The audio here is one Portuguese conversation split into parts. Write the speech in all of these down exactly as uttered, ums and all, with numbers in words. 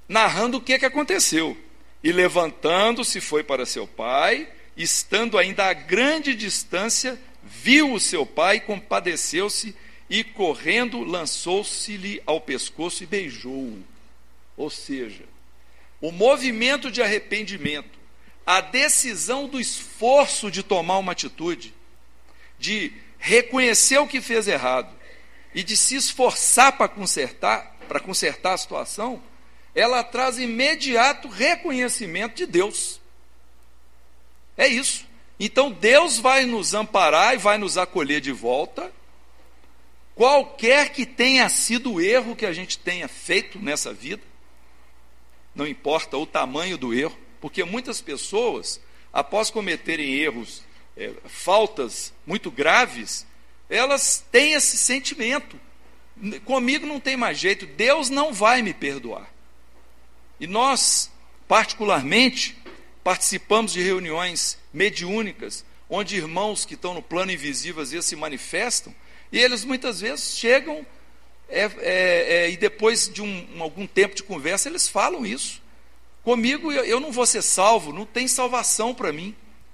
narrando o que, que aconteceu. E levantando-se foi para seu pai, estando ainda a grande distância, viu o seu pai, compadeceu-se e correndo lançou-se-lhe ao pescoço e beijou-o. Ou seja, o movimento de arrependimento, a decisão do esforço de tomar uma atitude, de reconhecer o que fez errado e de se esforçar para consertar, para consertar a situação, ela traz imediato reconhecimento de Deus. É isso. Então Deus vai nos amparar e vai nos acolher de volta, qualquer que tenha sido o erro que a gente tenha feito nessa vida, não importa o tamanho do erro, porque muitas pessoas, após cometerem erros, é, faltas muito graves, elas têm esse sentimento: comigo não tem mais jeito, Deus não vai me perdoar. E nós, particularmente, participamos de reuniões mediúnicas, onde irmãos que estão no plano invisível às vezes se manifestam, e eles muitas vezes chegam, é, é, é, e depois de um, algum tempo de conversa, eles falam isso. Comigo eu, eu não vou ser salvo, não tem salvação para mim.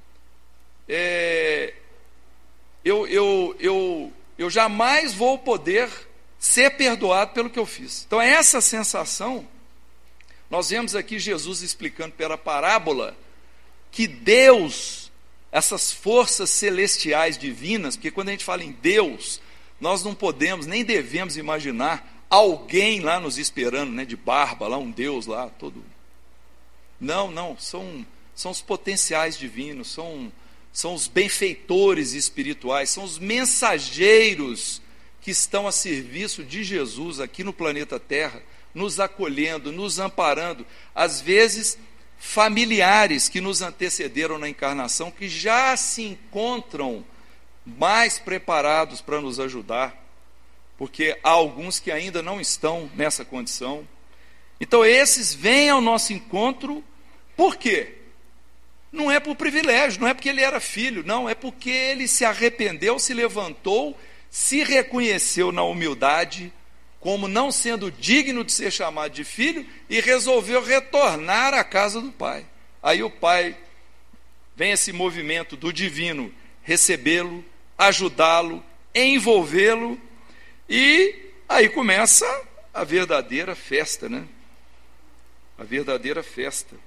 É, eu, eu, eu, eu jamais vou poder ser perdoado pelo que eu fiz. Então essa sensação, nós vemos aqui Jesus explicando pela parábola que Deus, essas forças celestiais divinas, porque quando a gente fala em Deus, nós não podemos, nem devemos imaginar alguém lá nos esperando, né, de barba, lá um Deus lá, todo... Não, não, são, são os potenciais divinos, são, são os benfeitores espirituais, são os mensageiros que estão a serviço de Jesus aqui no planeta Terra, nos acolhendo, nos amparando, às vezes familiares que nos antecederam na encarnação, que já se encontram mais preparados para nos ajudar, porque há alguns que ainda não estão nessa condição. Então esses vêm ao nosso encontro, por quê? Não é por privilégio, não é porque ele era filho, não, é porque ele se arrependeu, se levantou, se reconheceu na humildade, como não sendo digno de ser chamado de filho, e resolveu retornar à casa do pai. Aí o pai, vem esse movimento do divino, recebê-lo, ajudá-lo, envolvê-lo, e aí começa a verdadeira festa, né? A verdadeira festa.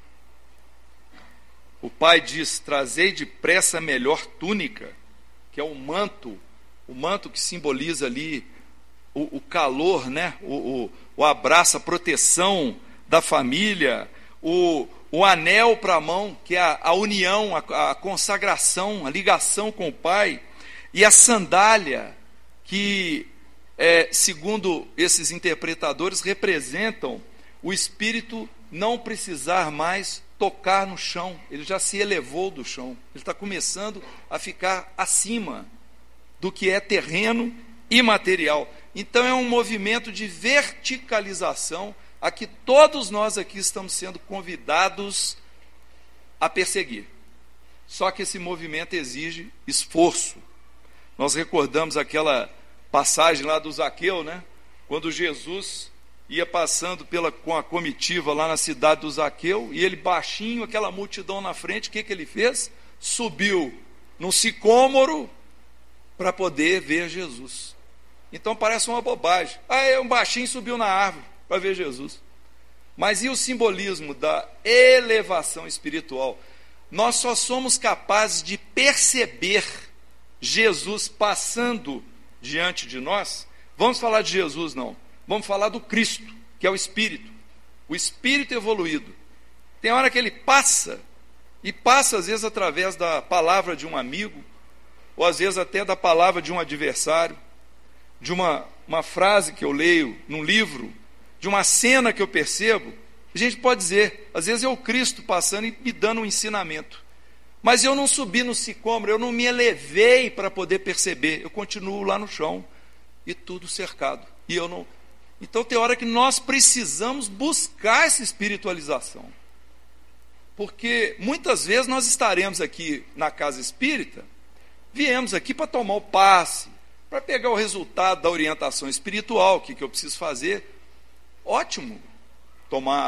O pai diz: trazei depressa a melhor túnica, que é o manto, o manto que simboliza ali o, o calor, né? o, o, o abraço, a proteção da família, o, o anel para a mão, que é a, a união, a, a consagração, a ligação com o pai, e a sandália, que, é, segundo esses interpretadores, representam o espírito não precisar mais tocar no chão, ele já se elevou do chão, ele está começando a ficar acima do que é terreno e material. Então é um movimento de verticalização a que todos nós aqui estamos sendo convidados a perseguir. Só que esse movimento exige esforço. Nós recordamos aquela passagem lá do Zaqueu, né? Quando Jesus ia passando pela, com a comitiva lá na cidade do Zaqueu, e ele baixinho, aquela multidão na frente, o que, que ele fez? Subiu num sicômoro para poder ver Jesus. Então parece uma bobagem. Ah, é um baixinho subiu na árvore para ver Jesus. Mas e o simbolismo da elevação espiritual? Nós só somos capazes de perceber Jesus passando diante de nós. Vamos falar de Jesus, não. Vamos falar do Cristo, que é o Espírito. O Espírito evoluído. Tem hora que ele passa, e passa às vezes através da palavra de um amigo, ou às vezes até da palavra de um adversário, de uma, uma frase que eu leio num livro, de uma cena que eu percebo. A gente pode dizer, às vezes é o Cristo passando e me dando um ensinamento. Mas eu não subi no sicômoro, eu não me elevei para poder perceber, eu continuo lá no chão, e tudo cercado. E eu não... Então tem hora que nós precisamos buscar essa espiritualização. Porque muitas vezes nós estaremos aqui na casa espírita, viemos aqui para tomar o passe, para pegar o resultado da orientação espiritual, o que, que eu preciso fazer. Ótimo, tomar